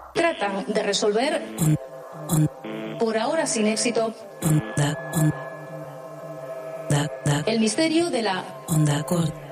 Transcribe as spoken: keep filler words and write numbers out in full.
tratan de resolver, por ahora sin éxito, el misterio de la Onda Corta.